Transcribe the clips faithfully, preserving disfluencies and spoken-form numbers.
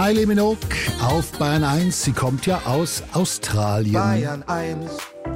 Kylie Minogue auf Bayern eins. Sie kommt ja aus Australien. Bayern eins.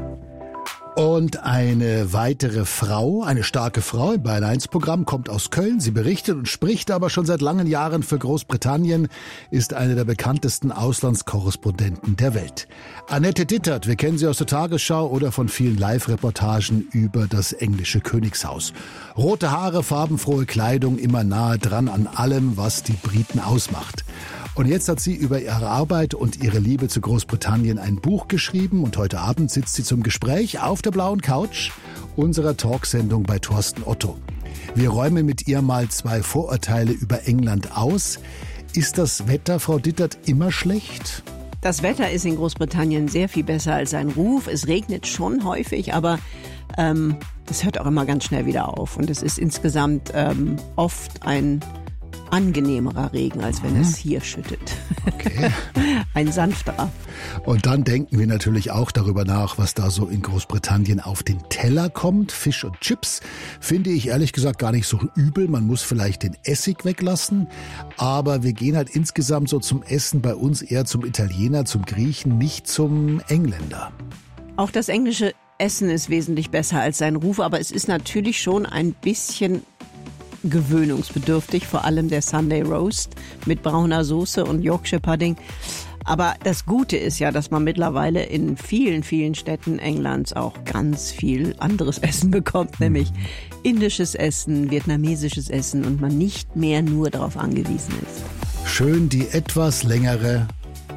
Und eine weitere Frau, eine starke Frau im Bayern eins Programm, kommt aus Köln. Sie berichtet und spricht aber schon seit langen Jahren für Großbritannien, ist eine der bekanntesten Auslandskorrespondenten der Welt. Annette Dittert, wir kennen sie aus der Tagesschau oder von vielen Live-Reportagen über das englische Königshaus. Rote Haare, farbenfrohe Kleidung, immer nahe dran an allem, was die Briten ausmacht. Und jetzt hat sie über ihre Arbeit und ihre Liebe zu Großbritannien ein Buch geschrieben und heute Abend sitzt sie zum Gespräch auf der blauen Couch unserer Talksendung bei Thorsten Otto. Wir räumen mit ihr mal zwei Vorurteile über England aus. Ist das Wetter, Frau Dittert, immer schlecht? Das Wetter ist in Großbritannien sehr viel besser als sein Ruf. Es regnet schon häufig, aber ähm, das hört auch immer ganz schnell wieder auf. Und es ist insgesamt ähm, oft ein angenehmerer Regen, als wenn es hier schüttet. Okay. Ein sanfterer. Und dann denken wir natürlich auch darüber nach, was da so in Großbritannien auf den Teller kommt. Fisch und Chips finde ich ehrlich gesagt gar nicht so übel. Man muss vielleicht den Essig weglassen. Aber wir gehen halt insgesamt so zum Essen bei uns eher zum Italiener, zum Griechen, nicht zum Engländer. Auch das englische Essen ist wesentlich besser als sein Ruf, aber es ist natürlich schon ein bisschen gewöhnungsbedürftig, vor allem der Sunday Roast mit brauner Soße und Yorkshire Pudding. Aber das Gute ist ja, dass man mittlerweile in vielen, vielen Städten Englands auch ganz viel anderes Essen bekommt, nämlich indisches Essen, vietnamesisches Essen und man nicht mehr nur darauf angewiesen ist. Schön die etwas längere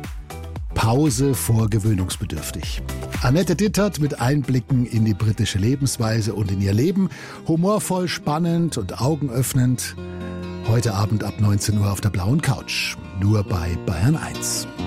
Pause vor gewöhnungsbedürftig. Annette Dittert mit Einblicken in die britische Lebensweise und in ihr Leben. Humorvoll, spannend und augenöffnend. Heute Abend ab neunzehn Uhr auf der blauen Couch. Nur bei Bayern eins.